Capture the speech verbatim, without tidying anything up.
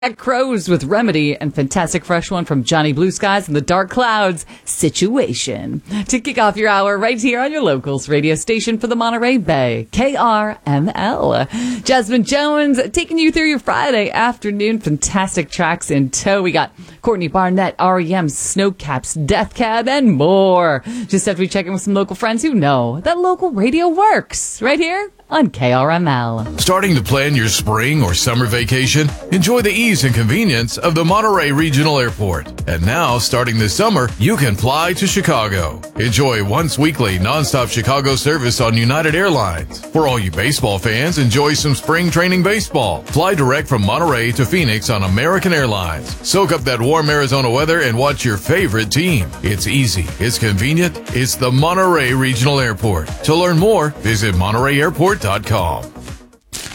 At Crows with Remedy and fantastic fresh one from Johnny Blue Skies and the Dark Clouds, Situation. To kick off your hour right here on your locals radio station for the Monterey Bay, K R M L. Jasmine Jones taking you through your Friday afternoon. Fantastic tracks in tow. We got Courtney Barnett, R E M, Snowcaps, Death Cab, and more. Just after we check in with some local friends who know that local radio works. Right here on K R M L. Starting to plan your spring or summer vacation? Enjoy the ease and convenience of the Monterey Regional Airport. And now, starting this summer, you can fly to Chicago. Enjoy once weekly nonstop Chicago service on United Airlines. For all you baseball fans, enjoy some spring training baseball. Fly direct from Monterey to Phoenix on American Airlines. Soak up that warm Arizona weather and watch your favorite team. It's easy, it's convenient, it's the Monterey Regional Airport. To learn more, visit Monterey Airport dot com.